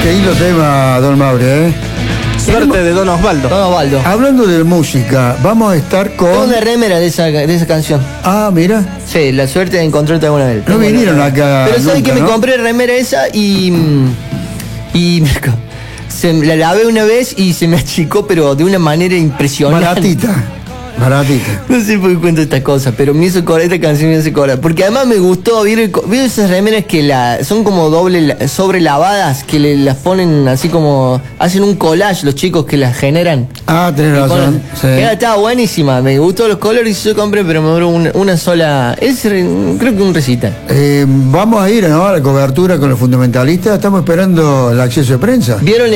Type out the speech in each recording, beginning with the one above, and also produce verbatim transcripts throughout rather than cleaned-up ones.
Qué lindo tema, don Mauri, ¿eh? Suerte de Don Osvaldo. Don Osvaldo. Hablando de música, vamos a estar con... Tengo una remera de esa, de esa canción. Ah, mira. Sí, la suerte de encontrarte alguna vez. No vinieron acá Pero sabes nunca, que ¿no? me compré remera esa y... Y me co- se, la lavé una vez y se me achicó, pero de una manera impresionante. Baratita. Baratita. No sé por qué cuento estas cosas, pero me hizo cobrar, esta canción me hizo cobrar. Porque además me gustó, ¿vieron esas remeras que la, son como doble sobre lavadas, que le, las ponen así como, hacen un collage los chicos que las generan? Ah, tenés razón. Sí. Era, estaba buenísima, me gustó los colores y yo compré, pero me duró una, una sola, es creo que un recital. Eh, vamos a ir, ¿no?, a la cobertura con los fundamentalistas. Estamos esperando el acceso de prensa. ¿Vieron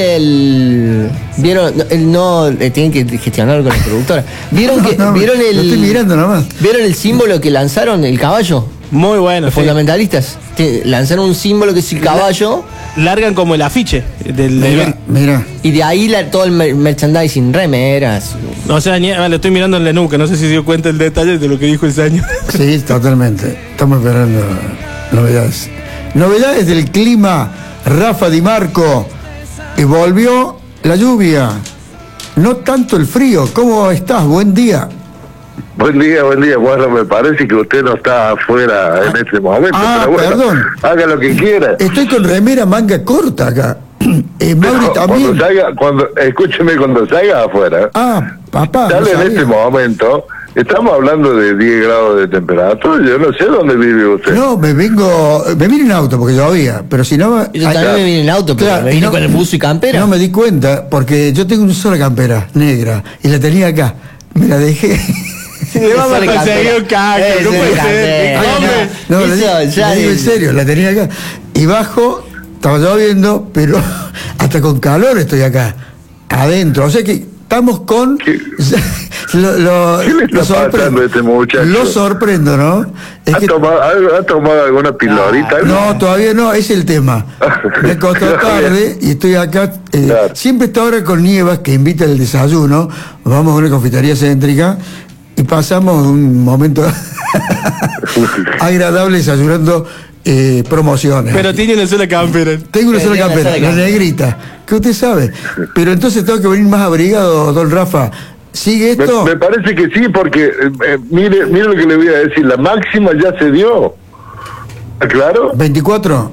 el... Vieron, el no, eh, tienen que gestionarlo con la productora. ¿Vieron que, No, vieron lo el... estoy mirando nomás. ¿Vieron el símbolo que lanzaron, el caballo? Muy bueno. Los Sí. fundamentalistas te- lanzaron un símbolo que es el caballo Largan como el afiche del Mira, evento. mira. y de ahí la- todo el mer- merchandising, remeras. O sea, ni- lo estoy mirando en la nuca, no sé si se dio cuenta el detalle de lo que dijo el Saño. Sí, totalmente. Estamos esperando novedades. Novedades del clima. Rafa Di Marco. Y volvió la lluvia. No tanto el frío. ¿Cómo estás? Buen día. Buen día, buen día. Bueno, me parece que usted no está afuera en este momento. Ah, pero bueno, perdón. haga lo que quiera. Estoy con remera manga corta acá. Eh, Mauri Pero también. Cuando salga, cuando, escúcheme, cuando salga afuera, Ah, papá. no dale en sabía. este momento, estamos hablando de diez grados de temperatura, yo no sé dónde vive usted. No, me vengo, me vine en auto porque llovía, pero si no... Yo ay, también me vine en auto, pero claro, me y vine no- con el buzo y campera. No me di cuenta, porque yo tengo una sola campera negra, y la tenía acá, me la dejé. Le vamos a Esa conseguir un caco, Esa no puede campera. ser. Ay, Hombre. no, no, le Eso, digo, ya le digo en es- serio, la tenía acá. Y bajo, estaba lloviendo, pero hasta con calor estoy acá, adentro. O sea que estamos con... ¿Qué? lo, lo- ¿Qué le está lo sorpre- pasando a este muchacho? Lo sorprendo, ¿no? Es ¿Ha, que- tomado, ha, ha tomado alguna pilorita? No, todavía no, es el tema. Me costó tarde y estoy acá. eh, Claro. Siempre está ahora con Nievas, que invita al desayuno. Vamos a una confitería céntrica y pasamos un momento agradable desayunando eh, promociones. Pero tiene una sola campera. Tengo una Tenía sola una campera, sola la campera. negrita, que usted sabe. Pero entonces tengo que venir más abrigado, don Rafa. ¿Sigue Me, esto? me parece que sí, porque eh, eh, mire, mire lo que le voy a decir, la máxima ya se dio. ¿Está claro? ¿veinticuatro?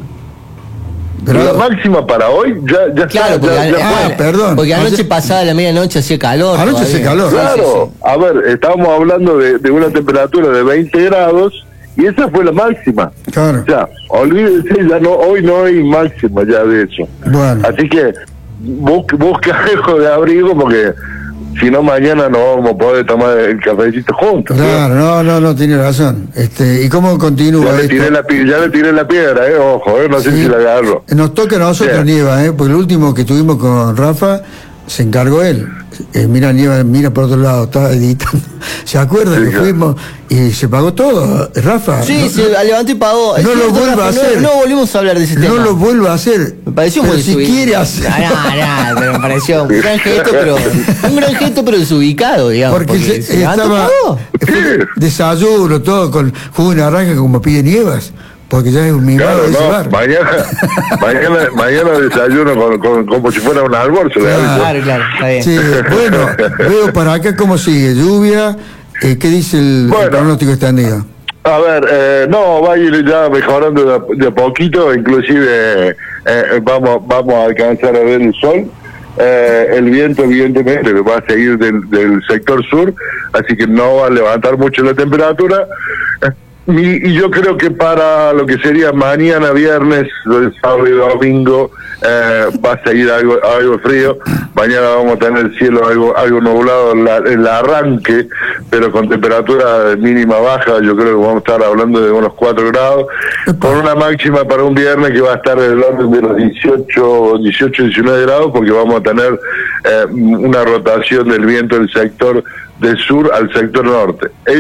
La grados. máxima para hoy ya, ya Claro, está. porque, ya- a- ya ah, fue. perdón. porque anoche Anoche- pasada la medianoche hacía calor. Anoche todavía. hace calor. Sí, sí, Claro, sí. a ver, estábamos hablando de, de una temperatura de veinte grados y esa fue la máxima. Claro. O sea, olvídense, ya no, hoy no hay máxima ya de eso. Bueno. Así que busque, busque algo de abrigo porque si no mañana no vamos a poder tomar el cafecito juntos. Claro, no, no, no, tiene razón. Este, ¿y cómo continúa Ya le, esto? tiré la, pi- ya le tiré la piedra, eh, ojo, eh, no sé Sí. si la agarro. Nos toca a nosotros, Bien. Nieva, ¿eh? Porque el último que tuvimos con Rafa se encargó él. Eh, mira, Nieva, mira por otro lado, está editando. ¿Se acuerdan Sí, que claro. fuimos y se pagó todo, Rafa? Sí, no, se levantó y pagó. no Es lo cierto, vuelva Rafa, a no- hacer. No, volvimos a hablar de ese no tema. lo vuelva a hacer. Me pareció pero muy si desubicado. quiere hacer. No, no, no, pero me pareció un gran gesto, pero un gran gesto, pero desubicado, digamos. Porque, se- se levantó y estaba pagó. fue desayuno, todo con jugo de naranja como pide Nievas, porque ya es un mimado Claro, de ese no, bar. mañana, mañana, mañana desayuno con, con- como si fuera un almuerzo. le aviso. Claro, claro, está bien. Sí, bueno, veo para acá cómo sigue, lluvia, eh, ¿qué dice el, Bueno. el pronóstico extendido? A ver, eh, no, va a ir ya mejorando de, a- de a poquito, inclusive eh, eh, vamos, vamos a alcanzar a ver el sol. Eh, el viento evidentemente va a seguir del, del sector sur, así que no va a levantar mucho la temperatura. Eh, y, y yo creo que para lo que sería mañana viernes, el sábado y domingo, eh, va a seguir algo, algo frío. Mañana vamos a tener el cielo algo, algo nublado en la- en el arranque, pero con temperatura mínima baja. Yo creo que vamos a estar hablando de unos cuatro grados, con una máxima para un viernes que va a estar en el orden de los dieciocho, diecinueve grados, porque vamos a tener eh, una rotación del viento del sector del sur al sector norte.